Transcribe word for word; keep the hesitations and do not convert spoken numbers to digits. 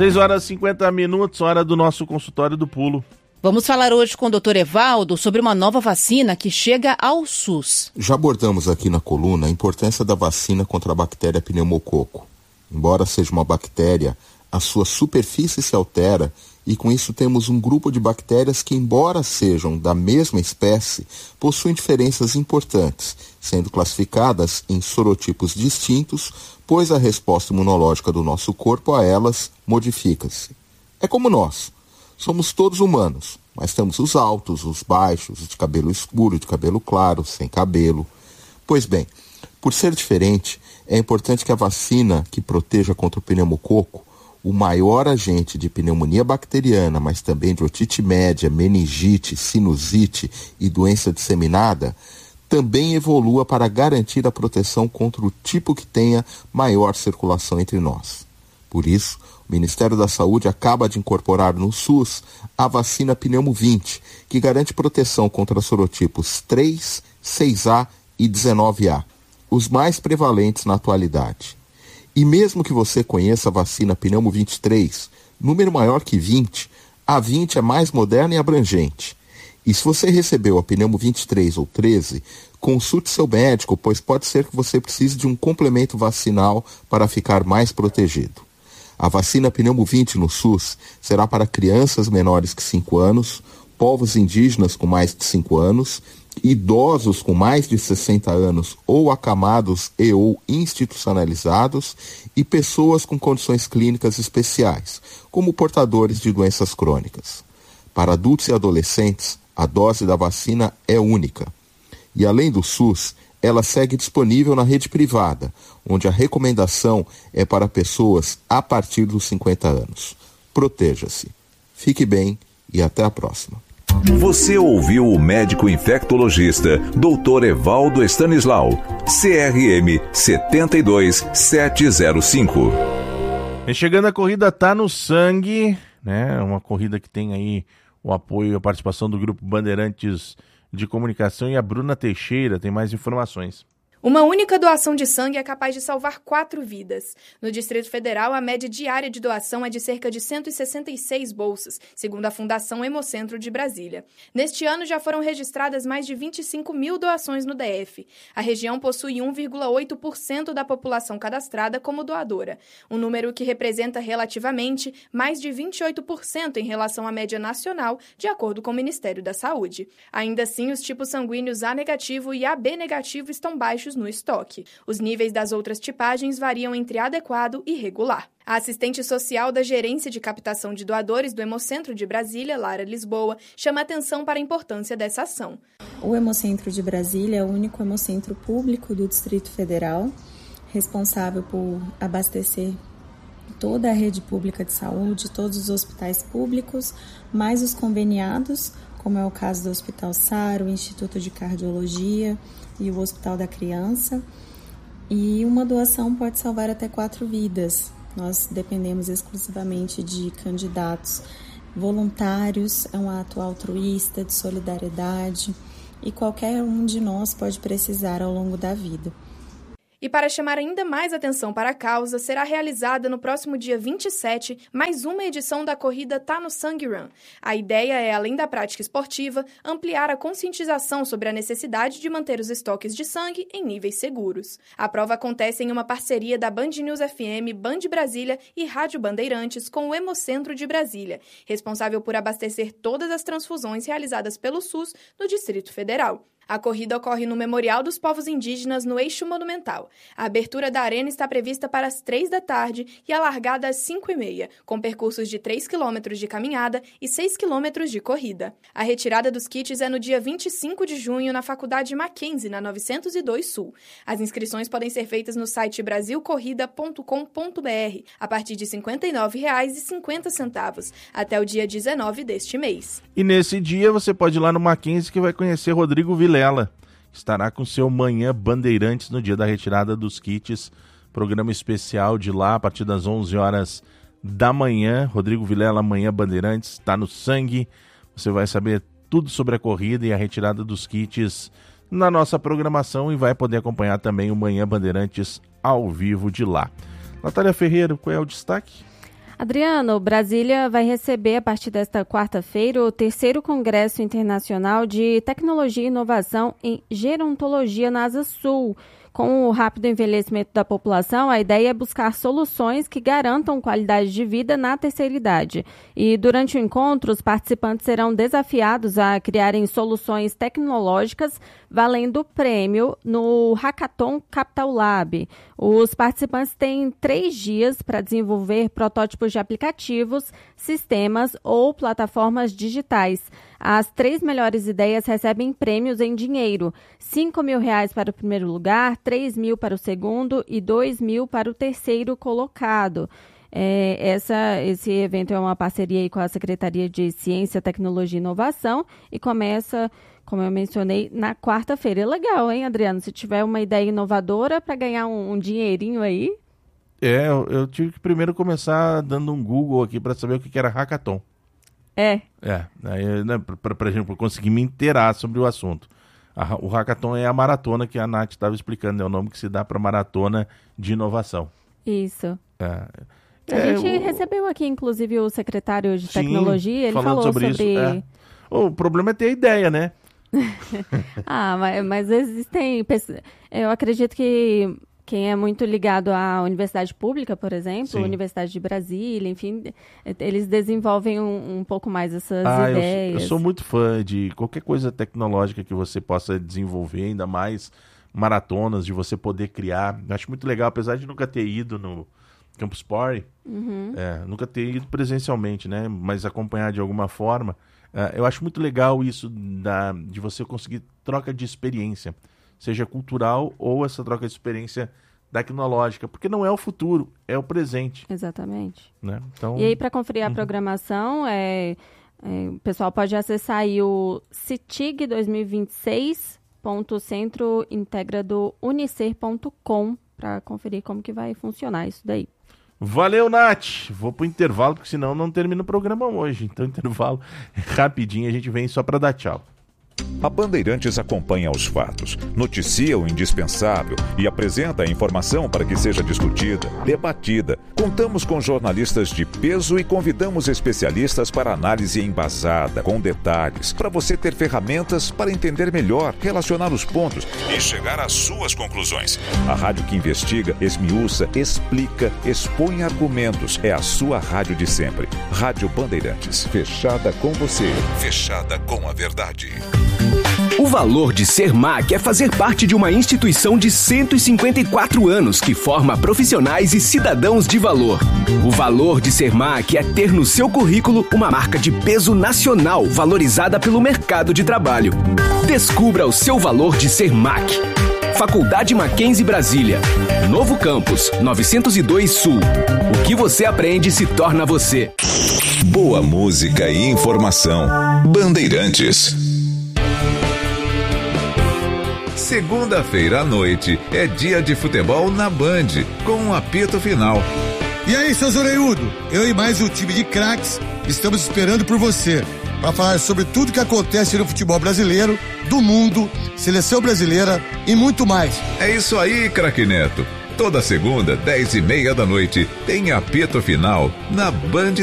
seis horas e cinquenta minutos, hora do nosso consultório do pulo. Vamos falar hoje com o doutor Evaldo sobre uma nova vacina que chega ao SUS. Já abordamos aqui na coluna a importância da vacina contra a bactéria pneumococo. Embora seja uma bactéria, a sua superfície se altera e com isso temos um grupo de bactérias que, embora sejam da mesma espécie, possuem diferenças importantes, sendo classificadas em sorotipos distintos, pois a resposta imunológica do nosso corpo a elas modifica-se. É como nós. Somos todos humanos, mas temos os altos, os baixos, os de cabelo escuro, de cabelo claro, sem cabelo. Pois bem, por ser diferente, é importante que a vacina que proteja contra o pneumococo, o maior agente de pneumonia bacteriana, mas também de otite média, meningite, sinusite e doença disseminada, também evolua para garantir a proteção contra o tipo que tenha maior circulação entre nós. Por isso, o Ministério da Saúde acaba de incorporar no SUS a vacina Pneumo vinte, que garante proteção contra sorotipos três, seis A e dezenove A, os mais prevalentes na atualidade. E mesmo que você conheça a vacina Pneumo vinte e três, número maior que vinte, a vinte é mais moderna e abrangente. E se você recebeu a Pneumo vinte e três ou treze, consulte seu médico, pois pode ser que você precise de um complemento vacinal para ficar mais protegido. A vacina Pneumo vinte no SUS será para crianças menores que cinco anos, povos indígenas com mais de cinco anos, idosos com mais de sessenta anos ou acamados e ou institucionalizados e pessoas com condições clínicas especiais, como portadores de doenças crônicas. Para adultos e adolescentes, a dose da vacina é única. E além do SUS, ela segue disponível na rede privada, onde a recomendação é para pessoas a partir dos cinquenta anos. Proteja-se. Fique bem e até a próxima. Você ouviu o médico infectologista doutor Evaldo Stanislau, C R M sete dois sete zero cinco. E chegando a corrida Tá no Sangue, né? Uma corrida que tem aí o apoio e a participação do Grupo Bandeirantes de Comunicação, e a Bruna Teixeira tem mais informações. Uma única doação de sangue é capaz de salvar quatro vidas. No Distrito Federal, a média diária de doação é de cerca de cento e sessenta e seis bolsas, segundo a Fundação Hemocentro de Brasília. Neste ano, já foram registradas mais de vinte e cinco mil doações no D F. A região possui um vírgula oito por cento da população cadastrada como doadora, um número que representa relativamente mais de vinte e oito por cento em relação à média nacional, de acordo com o Ministério da Saúde. Ainda assim, os tipos sanguíneos A negativo e A B negativo estão baixos no estoque. Os níveis das outras tipagens variam entre adequado e regular. A assistente social da Gerência de Captação de Doadores do Hemocentro de Brasília, Lara Lisboa, chama atenção para a importância dessa ação. O Hemocentro de Brasília é o único hemocentro público do Distrito Federal, responsável por abastecer toda a rede pública de saúde, todos os hospitais públicos, mais os conveniados, como é o caso do Hospital Saro, o Instituto de Cardiologia e o Hospital da Criança. E uma doação pode salvar até quatro vidas. Nós dependemos exclusivamente de candidatos voluntários, é um ato altruísta, de solidariedade, e qualquer um de nós pode precisar ao longo da vida. E para chamar ainda mais atenção para a causa, será realizada no próximo dia vinte e sete mais uma edição da corrida Tá no Sangue Run. A ideia é, além da prática esportiva, ampliar a conscientização sobre a necessidade de manter os estoques de sangue em níveis seguros. A prova acontece em uma parceria da Band News F M, Band Brasília e Rádio Bandeirantes com o Hemocentro de Brasília, responsável por abastecer todas as transfusões realizadas pelo SUS no Distrito Federal. A corrida ocorre no Memorial dos Povos Indígenas, no Eixo Monumental. A abertura da arena está prevista para as três da tarde e a largada às cinco e meia, com percursos de três quilômetros de caminhada e seis quilômetros de corrida. A retirada dos kits é no dia vinte e cinco de junho na Faculdade Mackenzie, na novecentos e dois Sul. As inscrições podem ser feitas no site brasil corrida ponto com ponto b r a partir de cinquenta e nove reais e cinquenta centavos, até o dia dezenove deste mês. E nesse dia você pode ir lá no Mackenzie, que vai conhecer Rodrigo Vilela. Ela estará com seu Manhã Bandeirantes no dia da retirada dos kits, programa especial de lá a partir das onze horas da manhã. Rodrigo Vilela, Manhã Bandeirantes, está no sangue. Você vai saber tudo sobre a corrida e a retirada dos kits na nossa programação e vai poder acompanhar também o Manhã Bandeirantes ao vivo de lá. Natália Ferreira, qual é o destaque? Adriano, Brasília vai receber a partir desta quarta-feira o terceiro Congresso Internacional de Tecnologia e Inovação em Gerontologia na Asa Sul. Com o rápido envelhecimento da população, a ideia é buscar soluções que garantam qualidade de vida na terceira idade. E durante o encontro, os participantes serão desafiados a criarem soluções tecnológicas valendo prêmio no Hackathon Capital Lab. Os participantes têm três dias para desenvolver protótipos de aplicativos, sistemas ou plataformas digitais. As três melhores ideias recebem prêmios em dinheiro, cinco mil reais para o primeiro lugar, três mil para o segundo e dois mil para o terceiro colocado. É, essa, esse evento é uma parceria aí com a Secretaria de Ciência, Tecnologia e Inovação e começa, como eu mencionei, na quarta-feira. É legal, hein, Adriano? Se tiver uma ideia inovadora para ganhar um, um dinheirinho aí. É, eu, eu tive que primeiro começar dando um Google aqui para saber o que, que era hackathon. É. É, aí, né, para exemplo, conseguir me inteirar sobre o assunto. A, o hackathon é a maratona que a Nath estava explicando, é o nome que se dá para maratona de inovação. Isso. É. A É, gente o... recebeu aqui, inclusive, o secretário de Sim, Tecnologia, ele falou sobre... sobre... Isso, é. O problema é ter ideia, né? ah, mas, mas existem... Eu acredito que quem é muito ligado à universidade pública, por exemplo, Sim. Universidade de Brasília, enfim, eles desenvolvem um, um pouco mais essas ah, ideias. Eu, eu sou muito fã de qualquer coisa tecnológica que você possa desenvolver, ainda mais maratonas, de você poder criar. Eu acho muito legal, apesar de nunca ter ido no Campus Party, uhum. é, nunca ter ido presencialmente, né, mas acompanhar de alguma forma, é, eu acho muito legal isso da, de você conseguir troca de experiência, seja cultural ou essa troca de experiência tecnológica, porque não é o futuro, é o presente. Exatamente. Né? Então, e aí, para conferir a uhum. programação, é, é, o pessoal pode acessar aí o citig dois mil e vinte e seis ponto centro integrado unicer ponto com para conferir como que vai funcionar isso daí. Valeu, Nath! Vou pro intervalo, porque senão não termina o programa hoje. Então, intervalo rapidinho, a gente vem só para dar tchau. A Bandeirantes acompanha os fatos, noticia o indispensável e apresenta a informação para que seja discutida, debatida. Contamos com jornalistas de peso e convidamos especialistas para análise embasada, com detalhes, para você ter ferramentas para entender melhor, relacionar os pontos e chegar às suas conclusões. A rádio que investiga, esmiuça, explica, expõe argumentos. É a sua rádio de sempre. Rádio Bandeirantes, fechada com você, fechada com a verdade. O valor de ser M A C é fazer parte de uma instituição de cento e cinquenta e quatro anos que forma profissionais e cidadãos de valor. O valor de ser M A C é ter no seu currículo uma marca de peso nacional valorizada pelo mercado de trabalho. Descubra o seu valor de ser M A C. Faculdade Mackenzie Brasília. Novo Campus, novecentos e dois Sul. O que você aprende se torna você. Boa música e informação. Bandeirantes. Segunda-feira à noite é dia de futebol na Band, com um apito final. E aí, seus orelhudos? Eu e mais um time de craques estamos esperando por você para falar sobre tudo que acontece no futebol brasileiro, do mundo, seleção brasileira e muito mais. É isso aí, craque Neto. Toda segunda, dez e meia da noite, tem apito final na Band